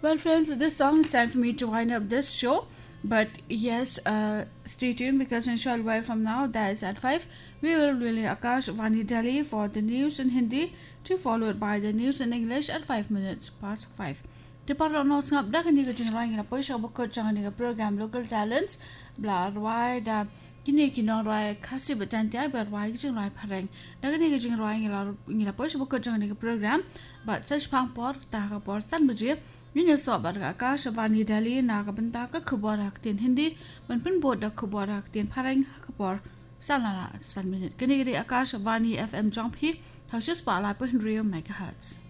Well, friends, this song is time for me to wind up this show. But yes, stay tuned because in a short while from now, that is at 5, we will really Akash Vani Delhi for the news in Hindi, to followed by the news in English at 5 minutes past 5. The part of North Snap Duck and Nigga Jinring in a push of a coach on a program local talents, blah, why the Kiniki non right, Cassie but Tantia, but why is right parang. Nagani Jinring in a push of a coach on a program, but such punk port, Taka port, San Bujir. Yun saw about Akash Vani Delhi Nagabantaka Kuborak Hindi when Pinboard the Kuborak tin Parang Hakapor Sanala 1 minute. Kanigari Akash Vani FM jump here, how just spotlight 100 megahertz.